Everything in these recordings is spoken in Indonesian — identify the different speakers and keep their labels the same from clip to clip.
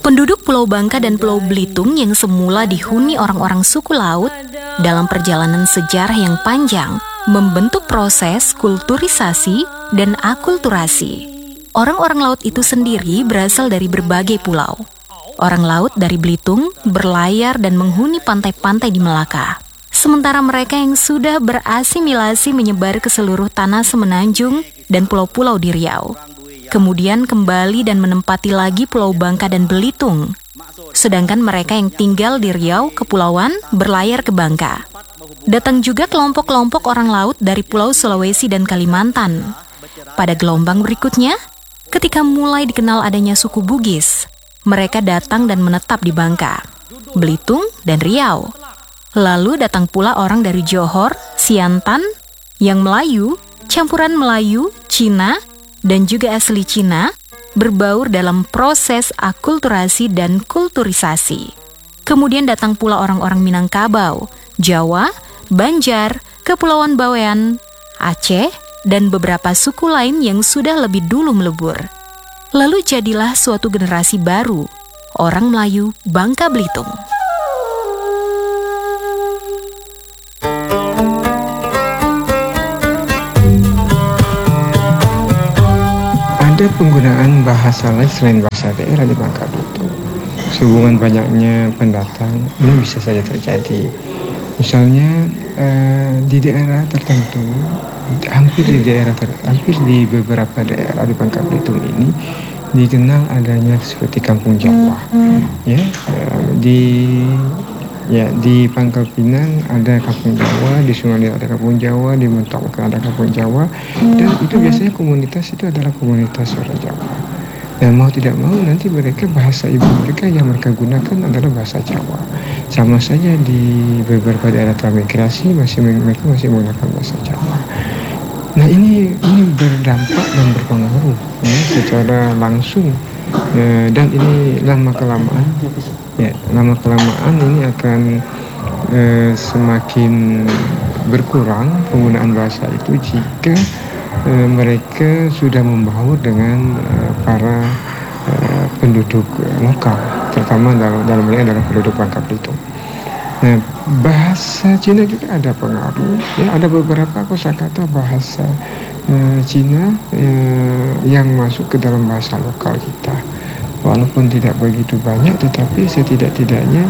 Speaker 1: Penduduk Pulau Bangka dan Pulau Belitung yang semula dihuni orang-orang suku laut dalam perjalanan sejarah yang panjang membentuk proses kulturisasi dan akulturasi. Orang-orang laut itu sendiri berasal dari berbagai pulau. Orang laut dari Belitung berlayar dan menghuni pantai-pantai di Melaka. Sementara mereka yang sudah berasimilasi menyebar ke seluruh tanah semenanjung dan pulau-pulau di Riau. Kemudian kembali dan menempati lagi Pulau Bangka dan Belitung. Sedangkan mereka yang tinggal di Riau Kepulauan berlayar ke Bangka. Datang juga kelompok-kelompok orang laut dari Pulau Sulawesi dan Kalimantan. Pada gelombang berikutnya, ketika mulai dikenal adanya suku Bugis, mereka datang dan menetap di Bangka, Belitung, dan Riau. Lalu datang pula orang dari Johor, Siantan, yang Melayu, campuran Melayu, Cina, dan juga asli Cina, berbaur dalam proses akulturasi dan kulturisasi. Kemudian datang pula orang-orang Minangkabau, Jawa, Banjar, Kepulauan Bawean, Aceh, dan beberapa suku lain yang sudah lebih dulu melebur. Lalu jadilah suatu generasi baru, orang Melayu Bangka Belitung.
Speaker 2: Ada penggunaan bahasa lain selain bahasa daerah di Bangka Belitung. Sehubungan banyaknya pendatang, ini bisa saja terjadi. Misalnya di daerah tertentu, hampir di beberapa daerah di Bangka Belitung ini dikenal adanya seperti kampung Jawa. Di Pangkal Pinang ada kampung Jawa, di Sungai Liat ada kampung Jawa, di Mentok ada kampung Jawa, dan itu biasanya komunitas itu adalah komunitas orang Jawa. Dan mau tidak mau nanti mereka bahasa ibu mereka yang mereka gunakan adalah bahasa Jawa. Sama saja di beberapa daerah transmigrasi mereka masih menggunakan bahasa Jawa. Nah ini berdampak dan berpengaruh secara langsung, dan ini lama kelamaan ini akan semakin berkurang penggunaan bahasa itu jika mereka sudah membaur dengan para penduduk lokal, terutama dalam ini adalah penduduk Bangka Belitung. Nah, bahasa Cina juga ada pengaruh. Ada beberapa kosakata bahasa Cina yang masuk ke dalam bahasa lokal kita. Walaupun tidak begitu banyak, tetapi setidaknya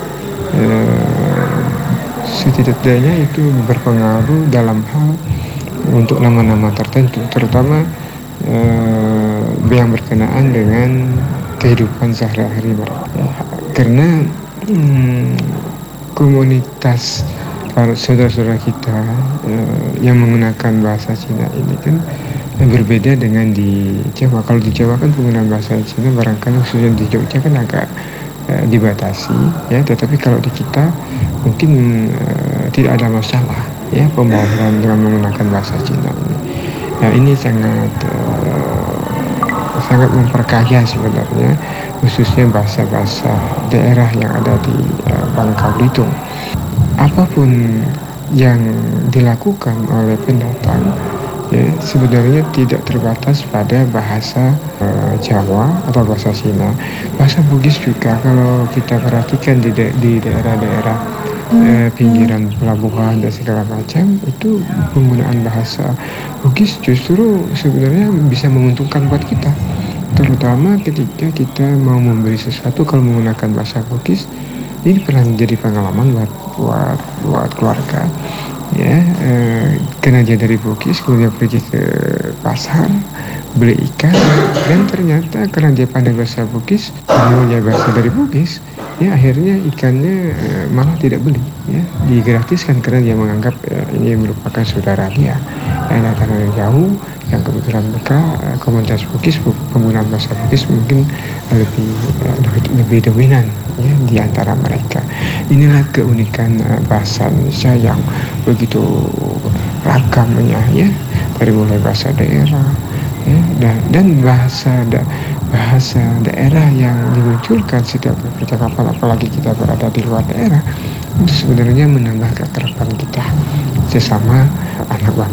Speaker 2: itu berpengaruh dalam hal untuk nama-nama tertentu, terutama yang berkenaan dengan kehidupan sehari-hari mereka. Karena komunitas para saudara-saudara kita yang menggunakan bahasa Cina ini kan berbeda dengan di Jawa. Kalau di Jawa kan penggunaan bahasa Cina barangkali khususnya di Jogja kan agak dibatasi, tetapi kalau di kita mungkin tidak ada masalah pembawaan dengan menggunakan bahasa Cina ini. Nah ini sangat memperkaya sebenarnya, khususnya bahasa-bahasa daerah yang ada di Bangka Belitung. Apapun yang dilakukan oleh pendatang sebenarnya tidak terbatas pada bahasa Jawa atau bahasa Cina. Bahasa Bugis juga kalau kita perhatikan di daerah-daerah pinggiran pelabuhan dan segala macam, itu penggunaan bahasa Bugis justru sebenarnya bisa menguntungkan buat kita, terutama ketika kita mau membeli sesuatu. Kalau menggunakan bahasa Bugis, ini pernah menjadi pengalaman buat keluarga. Karena dia dari Bugis, kemudian pergi ke pasar beli ikan, dan ternyata karena dia pandai bahasa Bugis, dia bahasa dari Bugis, akhirnya ikannya malah tidak beli, digratiskan karena dia menganggap ini merupakan saudara dia yang datang dari jauh, yang kebetulan mereka komunitas Bugis, penggunaan bahasa Bugis mungkin lebih dominan di antara mereka. Inilah keunikan bahasa Indonesia yang begitu ragamnya, dari mulai bahasa daerah dan bahasa daerah yang dimunculkan setiap percakapan, apalagi kita berada di luar daerah, itu sebenarnya menambah keakraban kita sesama anak bangsa.